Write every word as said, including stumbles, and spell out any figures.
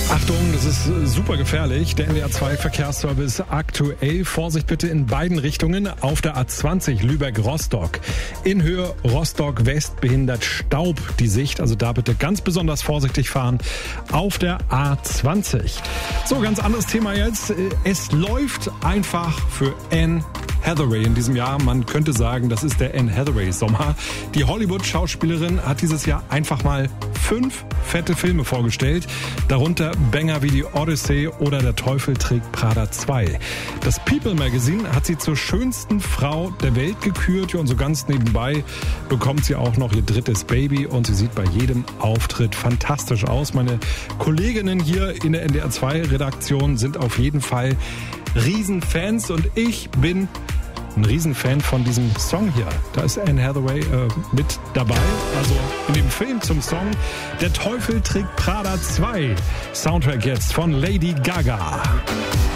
Achtung, das ist super gefährlich. Der N D R zwei Verkehrsservice aktuell. Vorsicht bitte in beiden Richtungen. Auf der A zwanzig Lübeck-Rostock. In Höhe Rostock-West behindert Staub die Sicht. Also da bitte ganz besonders vorsichtig fahren. Auf der A zwanzig. So, ganz anderes Thema jetzt. Es läuft einfach für Anne Hathaway in diesem Jahr. Man könnte sagen, das ist der Anne Hathaway-Sommer. Die Hollywood-Schauspielerin hat dieses Jahr einfach mal fünf fette Filme vorgestellt. Darunter Banger wie die Odyssey oder Der Teufel trägt Prada zwei. Das People Magazine hat sie zur schönsten Frau der Welt gekürt. Und so ganz nebenbei bekommt sie auch noch ihr drittes Baby. Und sie sieht bei jedem Auftritt fantastisch aus. Meine Kolleginnen hier in der N D R zwei Redaktion sind auf jeden Fall Riesenfans. Und ich bin ein Riesenfan von diesem Song hier. Da ist Anne Hathaway äh, mit dabei. Also in dem Film zum Song Der Teufel trägt Prada zwei. Soundtrack jetzt von Lady Gaga.